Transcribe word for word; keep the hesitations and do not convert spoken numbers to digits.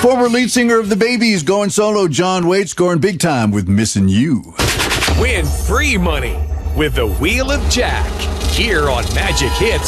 Former lead singer of the Babies going solo, John Waite scoring big time with Missing You. Win free money with the Wheel of Jack here on Magic Hits